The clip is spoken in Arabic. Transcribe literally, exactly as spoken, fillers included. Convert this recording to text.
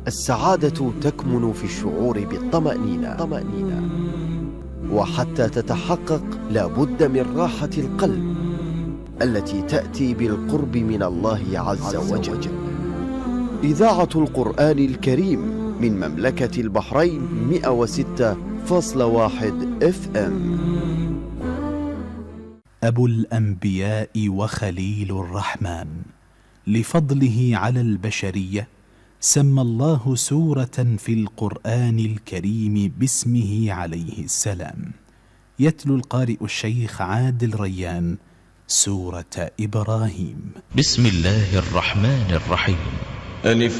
السعادة تكمن في الشعور بالطمأنينة، وحتى تتحقق لابد من راحة القلب التي تأتي بالقرب من الله عز وجل. إذاعة القرآن الكريم من مملكة البحرين مئة وستة فاصلة واحد اف ام. أبو الأنبياء وخليل الرحمن، لفضله على البشرية سمى الله سورة في القرآن الكريم باسمه عليه السلام. يتلو القارئ الشيخ عادل ريان سورة إبراهيم. بسم الله الرحمن الرحيم. ألف